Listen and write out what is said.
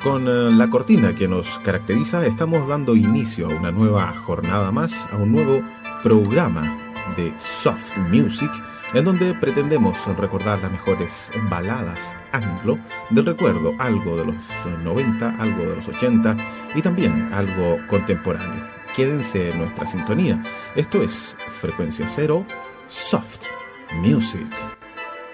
Con la cortina que nos caracteriza, estamos dando inicio a una nueva jornada más, a un nuevo programa de Soft Music, en donde pretendemos recordar las mejores baladas anglo del recuerdo, algo de los 90, algo de los 80 y también algo contemporáneo. Quédense en nuestra sintonía. Esto es Frecuencia Cero, Soft Music.